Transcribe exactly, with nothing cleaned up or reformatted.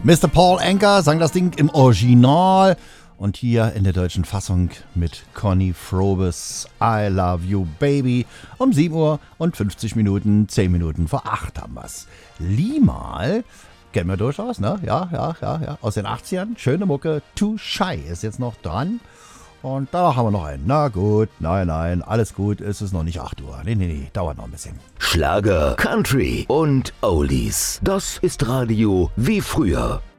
Mister Paul Anka sang das Ding im Original und hier in der deutschen Fassung mit Conny Frobes I Love You Baby um sieben Uhr und fünfzig Minuten, zehn Minuten vor acht haben wir's. Limal kennen wir durchaus, ne? Ja, ja, ja, ja. Aus den achtzigern, schöne Mucke. Too Shy ist jetzt noch dran. Und danach haben wir noch einen. Na gut, nein, nein, alles gut, es ist noch nicht acht Uhr. Nee, nee, nee, dauert noch ein bisschen. Schlager, Country und Oldies. Das ist Radio wie früher.